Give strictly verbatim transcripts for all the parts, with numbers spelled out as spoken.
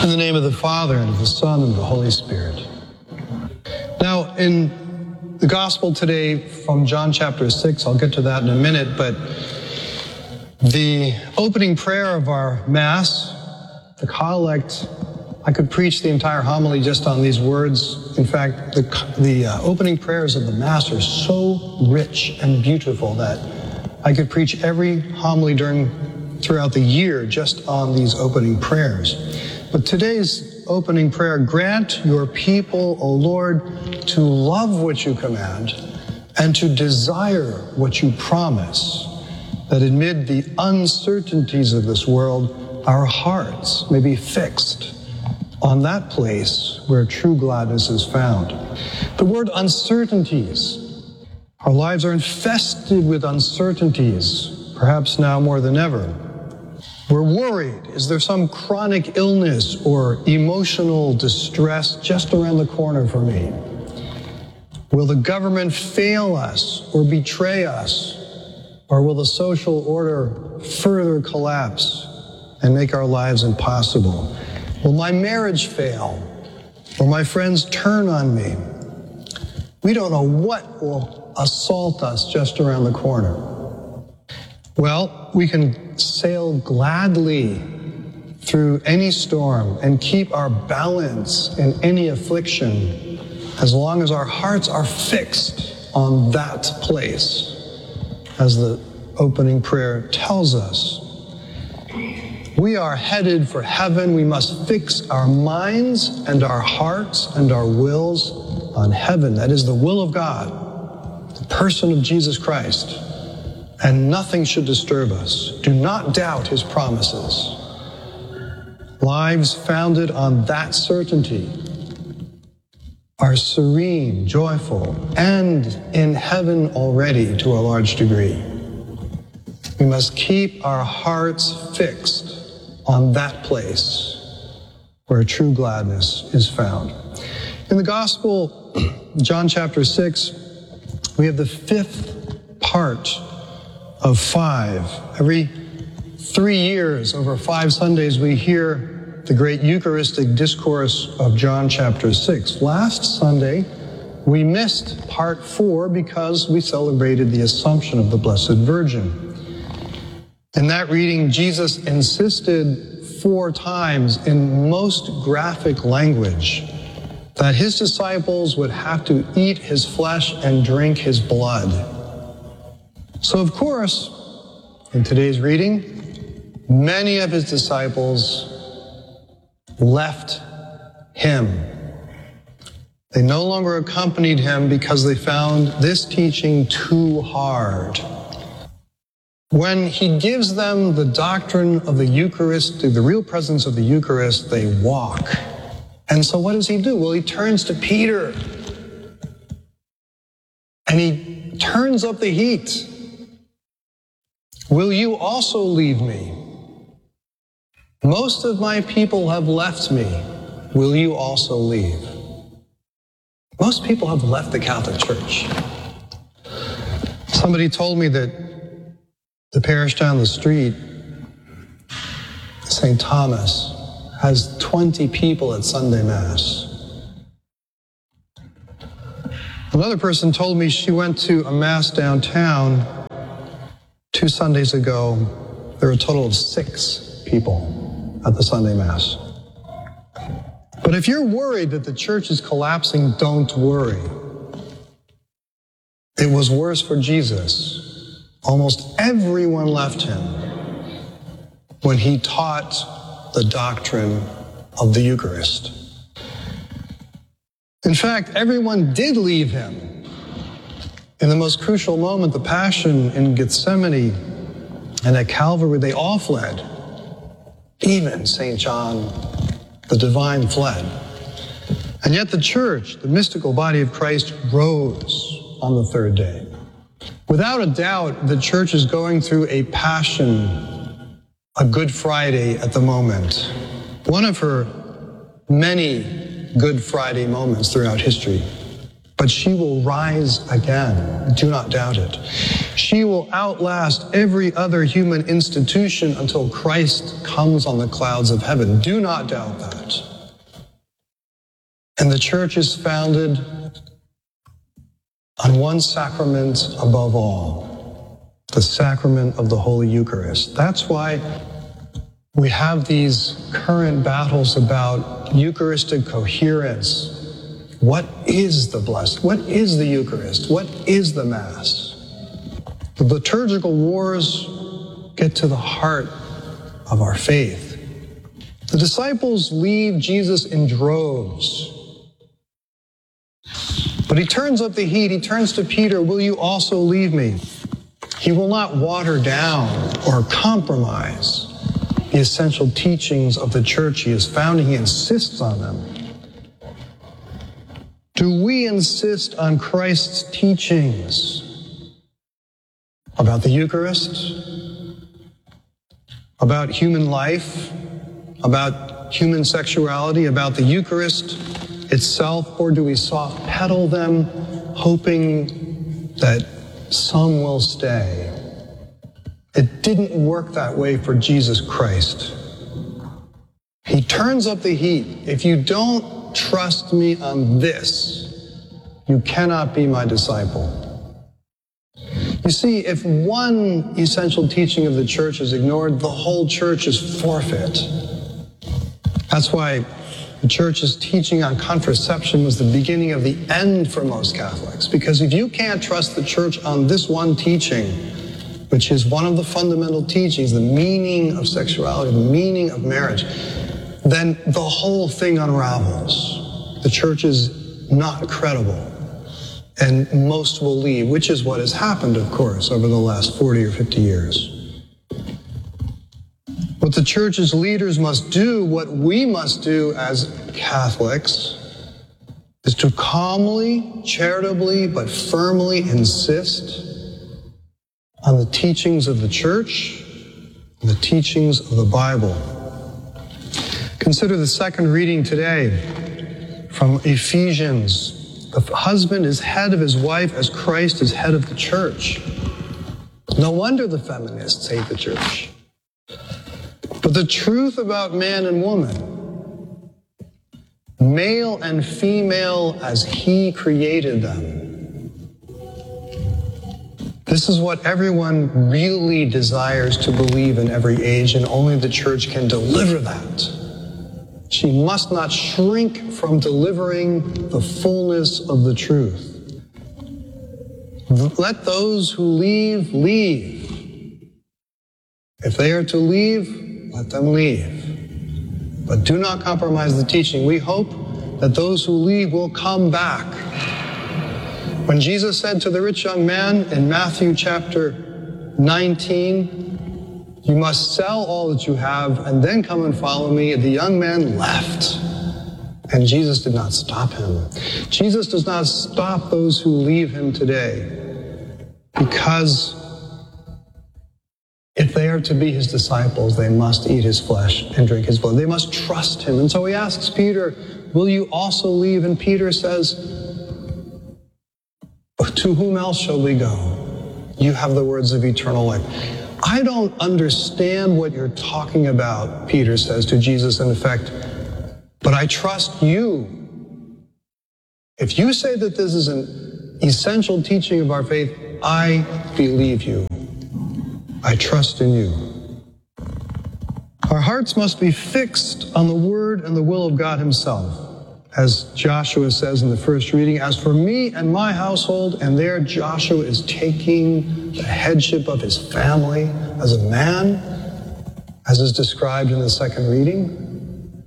In the name of the Father, and of the Son, and of the Holy Spirit. Now, in the Gospel today from John chapter six, I'll get to that in a minute, but the opening prayer of our Mass, the collect, I could preach the entire homily just on these words. In fact, the, the uh, opening prayers of the Mass are so rich and beautiful that I could preach every homily during throughout the year just on these opening prayers. But today's opening prayer, grant your people, O Lord, to love what you command and to desire what you promise, that amid the uncertainties of this world, our hearts may be fixed on that place where true gladness is found. The word uncertainties. Our lives are infested with uncertainties, perhaps now more than ever. We're worried. Is there some chronic illness or emotional distress just around the corner for me? Will the government fail us or betray us? Or will the social order further collapse and make our lives impossible? Will my marriage fail? Will my friends turn on me? We don't know what will assault us just around the corner. Well, we can sail gladly through any storm and keep our balance in any affliction as long as our hearts are fixed on that place, as the opening prayer tells us. We are headed for heaven. We must fix our minds and our hearts and our wills on heaven. That is the will of God, the person of Jesus Christ. And nothing should disturb us. Do not doubt his promises. Lives founded on that certainty are serene, joyful, and in heaven already to a large degree. We must keep our hearts fixed on that place where true gladness is found. In the Gospel, John chapter six, we have the fifth part of five. Every three years, over five Sundays, we hear the great Eucharistic discourse of John chapter six. Last Sunday, we missed part four because we celebrated the Assumption of the Blessed Virgin. In that reading, Jesus insisted four times in most graphic language that his disciples would have to eat his flesh and drink his blood. So, of course, in today's reading, many of his disciples left him. They no longer accompanied him because they found this teaching too hard. When he gives them the doctrine of the Eucharist, through the real presence of the Eucharist, they walk. And so what does he do? Well, he turns to Peter and he turns up the heat. Will you also leave me? Most of my people have left me. Will you also leave? Most people have left the Catholic Church. Somebody told me that the parish down the street, Saint Thomas, has twenty people at Sunday Mass. Another person told me she went to a Mass downtown two Sundays ago. There were a total of six people at the Sunday Mass. But if you're worried that the church is collapsing, don't worry. It was worse for Jesus. Almost everyone left him when he taught the doctrine of the Eucharist. In fact, everyone did leave him. In the most crucial moment, the Passion in Gethsemane and at Calvary, they all fled. Even Saint John, the divine, fled. And yet the church, the mystical body of Christ, rose on the third day. Without a doubt, the church is going through a passion, a Good Friday at the moment. One of her many Good Friday moments throughout history. But she will rise again. Do not doubt it. She She will outlast every other human institution until Christ comes on the clouds of heaven. Do not doubt that. And the church is founded on one sacrament above all, the sacrament of the Holy Eucharist. That's why we have these current battles about Eucharistic coherence. What is the Blessed? What is the Eucharist? What is the Mass? The liturgical wars get to the heart of our faith. The disciples leave Jesus in droves. But he turns up the heat. He turns to Peter, will you also leave me? He will not water down or compromise the essential teachings of the church he is founding. He insists on them. Do we insist on Christ's teachings about the Eucharist, about human life, about human sexuality, about the Eucharist itself, or do we soft pedal them, hoping that some will stay? It didn't work that way for Jesus Christ. He turns up the heat. If you don't trust me on this, you cannot be my disciple. You see, if one essential teaching of the church is ignored, the whole church is forfeit. That's why the church's teaching on contraception was the beginning of the end for most Catholics. Because if you can't trust the church on this one teaching, which is one of the fundamental teachings, the meaning of sexuality, the meaning of marriage, then the whole thing unravels. The church is not credible. And most will leave, which is what has happened, of course, over the last forty or fifty years. What the church's leaders must do, what we must do as Catholics, is to calmly, charitably, but firmly insist on the teachings of the church and the teachings of the Bible. Consider the second reading today from Ephesians. The husband is head of his wife as Christ is head of the church. No wonder the feminists hate the church. But the truth about man and woman, male and female as he created them, this is what everyone really desires to believe in every age, and only the church can deliver that. She must not shrink from delivering the fullness of the truth. Let those who leave, leave. If they are to leave, let them leave. But do not compromise the teaching. We hope that those who leave will come back. When Jesus said to the rich young man in Matthew chapter nineteen, you must sell all that you have and then come and follow me, the young man left. And Jesus did not stop him. Jesus does not stop those who leave him today, because if they are to be his disciples, they must eat his flesh and drink his blood. They must trust him. And so he asks Peter, will you also leave? And Peter says, to whom else shall we go? You have the words of eternal life. I don't understand what you're talking about, Peter says to Jesus in effect, but I trust you. If you say that this is an essential teaching of our faith, I believe you. I trust in you. Our hearts must be fixed on the word and the will of God himself. As Joshua says in the first reading, as for me and my household, and there Joshua is taking the headship of his family as a man, as is described in the second reading.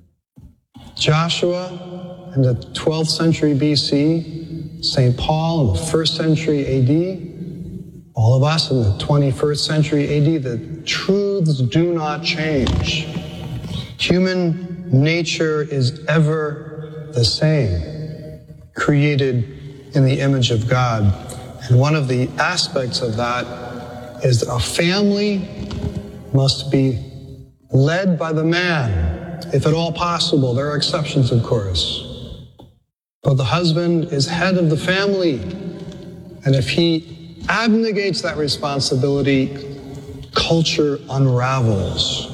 Joshua in the twelfth century B C, Saint Paul in the first century A D, all of us in the twenty-first century A D, the truths do not change. Human nature is ever the same, created in the image of God. And one of the aspects of that is that a family must be led by the man, if at all possible. There are exceptions, of course. But the husband is head of the family. And if he abnegates that responsibility, culture unravels.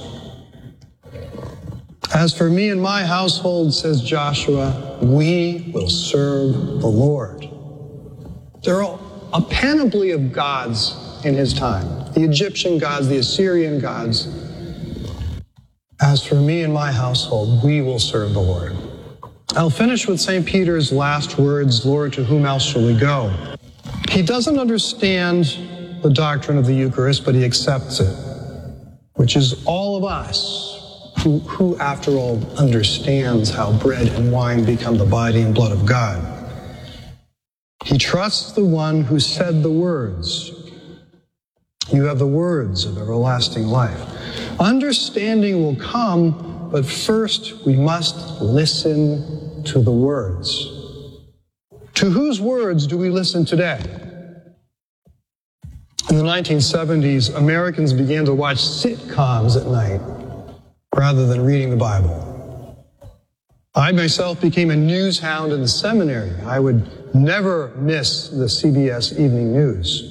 As for me and my household, says Joshua, we will serve the Lord. There are a panoply of gods in his time. The Egyptian gods, the Assyrian gods. As for me and my household, we will serve the Lord. I'll finish with Saint Peter's last words, Lord, to whom else shall we go? He doesn't understand the doctrine of the Eucharist, but he accepts it, which is all of us, who, who after all understands how bread and wine become the body and blood of God. He trusts the one who said the words. You have the words of everlasting life. Understanding will come, but first we must listen to the words. To whose words do we listen today? In the nineteen seventies, Americans began to watch sitcoms at night rather than reading the Bible. I myself became a news hound in the seminary. I would never miss the C B S Evening News.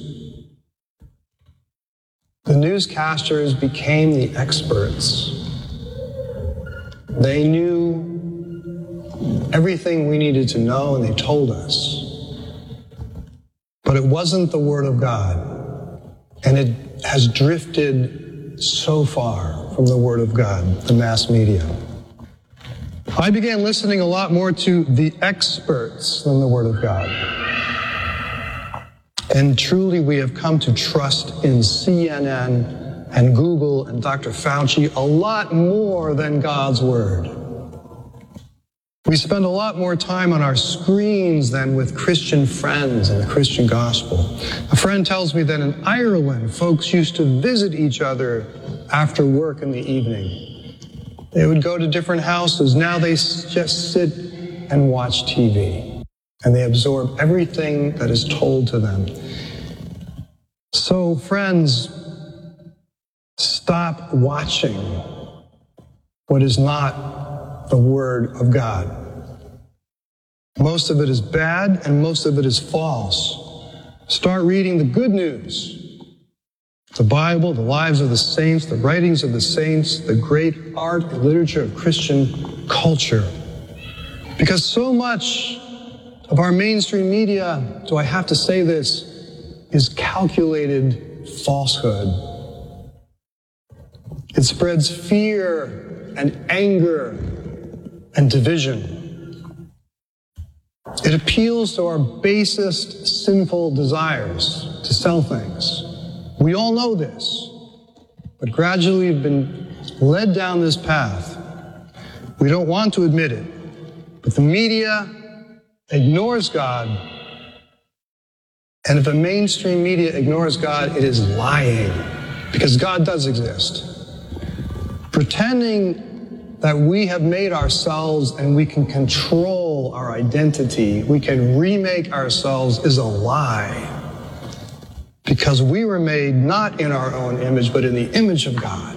The newscasters became the experts. They knew everything we needed to know, and they told us. But it wasn't the Word of God, and it has drifted so far from the Word of God, the mass media. I began listening a lot more to the experts than the Word of God. And truly, we have come to trust in C N N and Google and Doctor Fauci a lot more than God's Word. We spend a lot more time on our screens than with Christian friends and the Christian gospel. A friend tells me that in Ireland, folks used to visit each other after work in the evening. They would go to different houses. Now they just sit and watch T V. And they absorb everything that is told to them. So, friends, stop watching what is not the Word of God. Most of it is bad, and most of it is false. Start reading the good news. The Bible, the lives of the saints, the writings of the saints, the great art and literature of Christian culture. Because so much of our mainstream media, do I have to say this, is calculated falsehood. It spreads fear and anger and division. It appeals to our basest sinful desires to sell things. We all know this, but gradually we've been led down this path. We don't want to admit it, but the media ignores God, and if the mainstream media ignores God, it is lying, because God does exist. Pretending that we have made ourselves and we can control our identity, we can remake ourselves, is a lie, because we were made not in our own image, but in the image of God.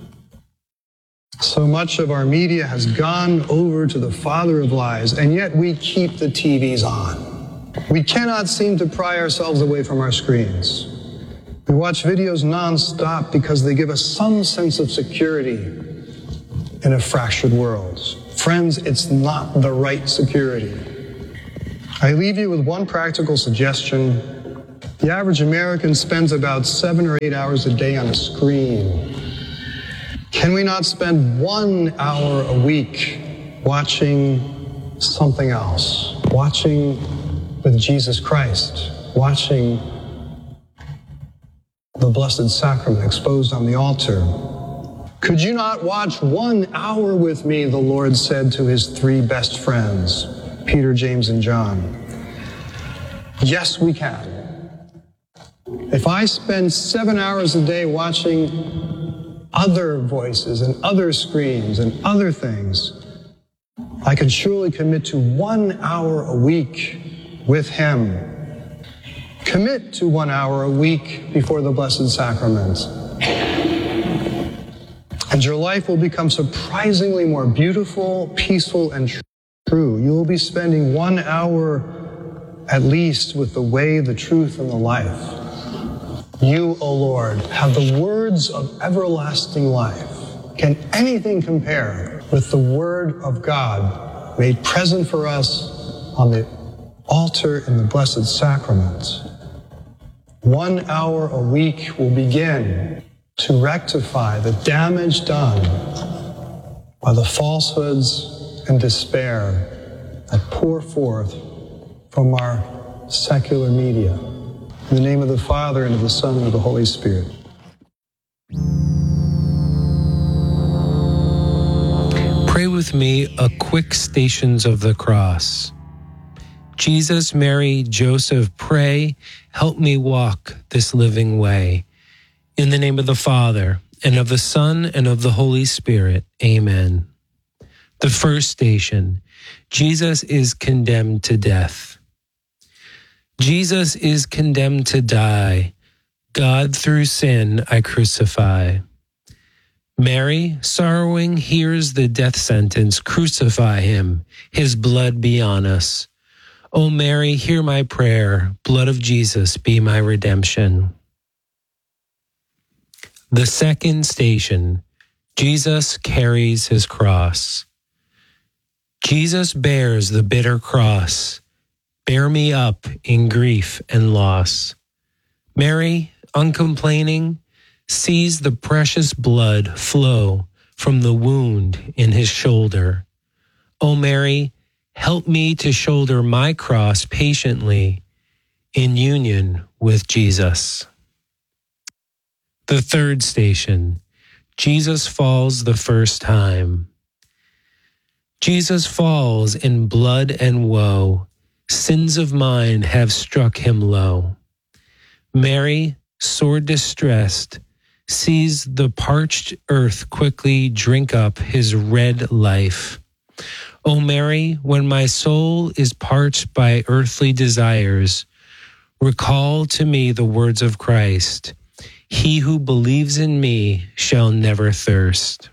So much of our media has gone over to the father of lies, and yet we keep the T Vs on. We cannot seem to pry ourselves away from our screens. We watch videos nonstop because they give us some sense of security in a fractured world. Friends, it's not the right security. I leave you with one practical suggestion. The average American spends about seven or eight hours a day on a screen. Can we not spend one hour a week watching something else? Watching with Jesus Christ, watching the Blessed Sacrament exposed on the altar. Could you not watch one hour with me, the Lord said to his three best friends, Peter, James, and John. Yes, we can. If I spend seven hours a day watching other voices and other screens and other things, I can surely commit to one hour a week with him. Commit to one hour a week before the Blessed Sacrament. And your life will become surprisingly more beautiful, peaceful, and true. You will be spending one hour at least with the way, the truth, and the life. You, O Lord, have the words of everlasting life. Can anything compare with the word of God made present for us on the altar in the Blessed Sacrament? One hour a week will begin to rectify the damage done by the falsehoods and despair that pour forth from our secular media. In the name of the Father, and of the Son, and of the Holy Spirit. Pray with me a quick Stations of the Cross. Jesus, Mary, Joseph, pray, help me walk this living way. In the name of the Father, and of the Son, and of the Holy Spirit. Amen. The first station, Jesus is condemned to death. Jesus is condemned to die. God through sin I crucify. Mary, sorrowing, hears the death sentence. Crucify him. His blood be on us. O Mary, hear my prayer. Blood of Jesus be my redemption. The second station, Jesus carries his cross. Jesus bears the bitter cross. Bear me up in grief and loss. Mary, uncomplaining, sees the precious blood flow from the wound in his shoulder. O Mary, help me to shoulder my cross patiently in union with Jesus. The third station, Jesus falls the first time. Jesus falls in blood and woe. Sins of mine have struck him low. Mary, sore distressed, sees the parched earth quickly drink up his red life. O Mary, when my soul is parched by earthly desires, recall to me the words of Christ. He who believes in me shall never thirst.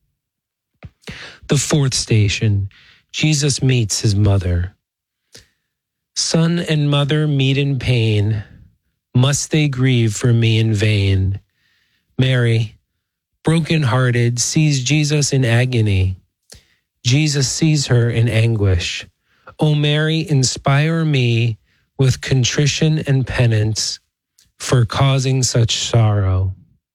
The fourth station, Jesus meets his mother. Son and mother meet in pain. Must they grieve for me in vain? Mary, broken-hearted, sees Jesus in agony. Jesus sees her in anguish. O Mary, inspire me with contrition and penance for causing such sorrow.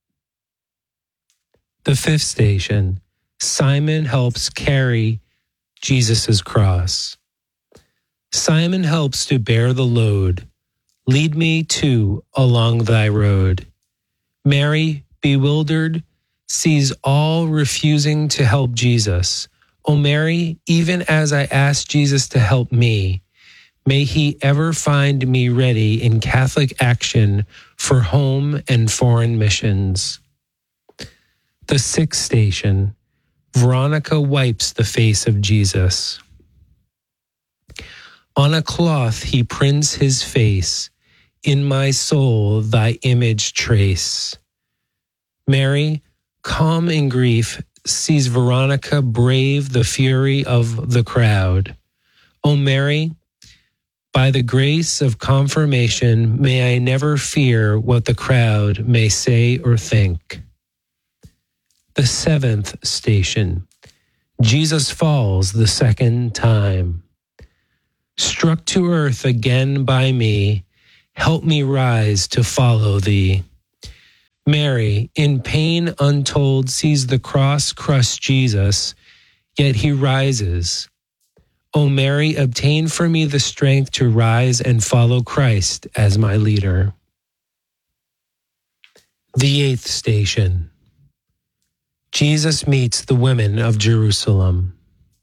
The fifth station, Simon helps carry Jesus' cross. Simon helps to bear the load. Lead me too along thy road. Mary, bewildered, sees all refusing to help Jesus. O Mary, even as I ask Jesus to help me, may he ever find me ready in Catholic action for home and foreign missions. The sixth station, Veronica wipes the face of Jesus. On a cloth he prints his face. In my soul thy image trace. Mary, calm in grief, sees Veronica brave the fury of the crowd. O Mary, by the grace of confirmation, may I never fear what the crowd may say or think. The seventh station, Jesus falls the second time. Struck to earth again by me, help me rise to follow thee. Mary, in pain untold, sees the cross crush Jesus, yet he rises. O Mary, obtain for me the strength to rise and follow Christ as my leader. The eighth station, Jesus meets the women of Jerusalem.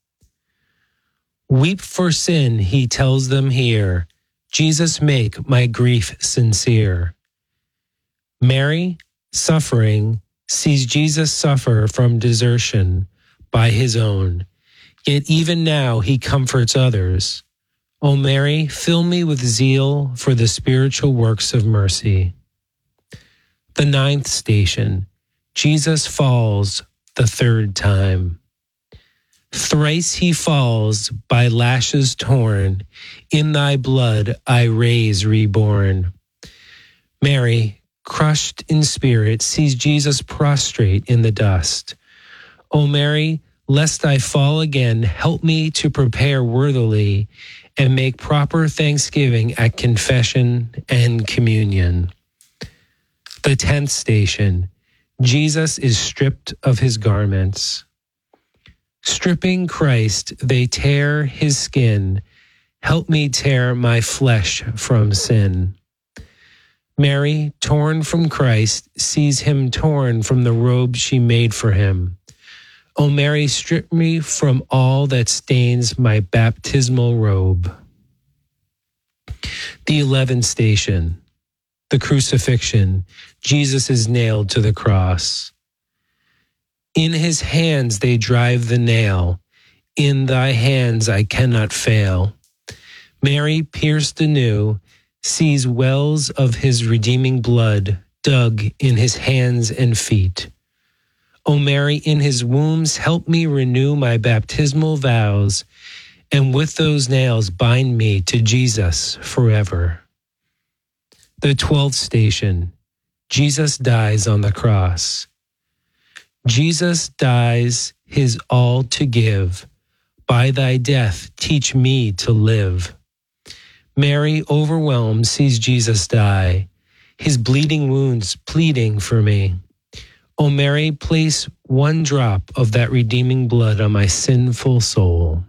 Weep for sin, he tells them here. Jesus, make my grief sincere. Mary, suffering, sees Jesus suffer from desertion by his own. Yet even now he comforts others. O Mary, fill me with zeal for the spiritual works of mercy. The ninth station, Jesus falls the third time. Thrice he falls by lashes torn. In thy blood I raise reborn. Mary, crushed in spirit, sees Jesus prostrate in the dust. O Mary, lest I fall again, help me to prepare worthily and make proper thanksgiving at confession and communion. The tenth station, Jesus is stripped of his garments. Stripping Christ, they tear his skin. Help me tear my flesh from sin. Mary, torn from Christ, sees him torn from the robe she made for him. O Mary, strip me from all that stains my baptismal robe. The eleventh station, the crucifixion. Jesus is nailed to the cross. In his hands they drive the nail. In thy hands I cannot fail. Mary, pierced anew, sees wells of his redeeming blood dug in his hands and feet. O Mary, in his wounds help me renew my baptismal vows, and with those nails bind me to Jesus forever. The twelfth station, Jesus dies on the cross. Jesus dies his all to give. By thy death, teach me to live. Mary, overwhelmed, sees Jesus die, his bleeding wounds pleading for me. O Mary, place one drop of that redeeming blood on my sinful soul.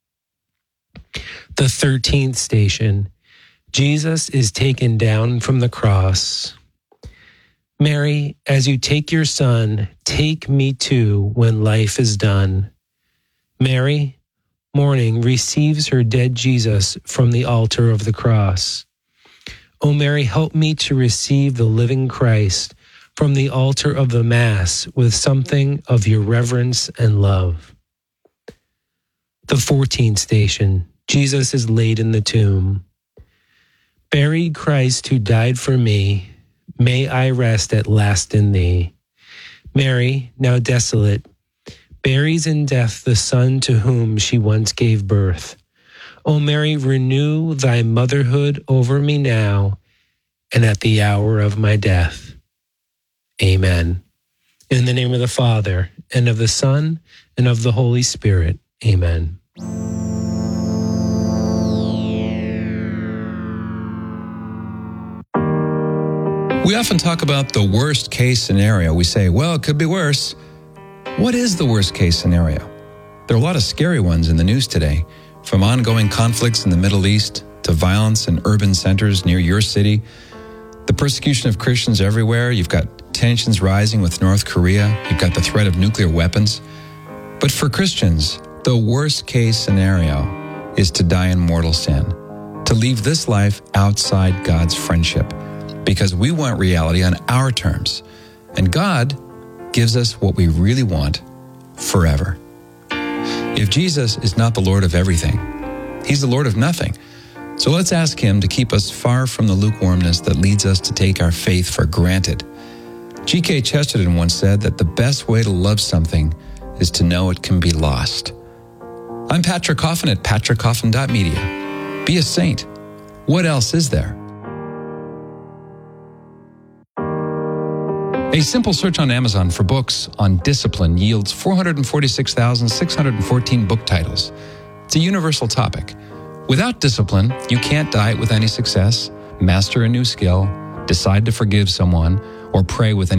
The thirteenth station, Jesus is taken down from the cross. Mary, as you take your son, take me too when life is done. Mary, mourning, receives her dead Jesus from the altar of the cross. O Mary, help me to receive the living Christ from the altar of the Mass with something of your reverence and love. The fourteenth station, Jesus is laid in the tomb. Buried Christ who died for me, may I rest at last in thee. Mary, now desolate, buries in death the son to whom she once gave birth. O Mary, renew thy motherhood over me now and at the hour of my death. Amen. In the name of the Father, and of the Son, and of the Holy Spirit. Amen. We often talk about the worst case scenario. We say, well, it could be worse. What is the worst case scenario? There are a lot of scary ones in the news today, from ongoing conflicts in the Middle East to violence in urban centers near your city, the persecution of Christians everywhere. You've got tensions rising with North Korea. You've got the threat of nuclear weapons. But for Christians, the worst case scenario is to die in mortal sin, to leave this life outside God's friendship, because we want reality on our terms. And God gives us what we really want forever. If Jesus is not the Lord of everything, he's the Lord of nothing. So let's ask him to keep us far from the lukewarmness that leads us to take our faith for granted. G K Chesterton once said that the best way to love something is to know it can be lost. I'm Patrick Coffin at patrick coffin dot media. Be a saint. What else is there? A simple search on Amazon for books on discipline yields four hundred forty-six thousand six hundred fourteen book titles. It's a universal topic. Without discipline, you can't diet with any success, master a new skill, decide to forgive someone, or pray with any